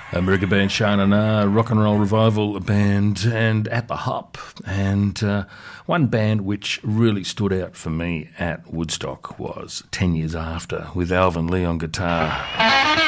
American band Shana, rock and roll revival band, and At the Hop. And one band which really stood out for me at Woodstock was 10 Years After with Alvin Lee on guitar.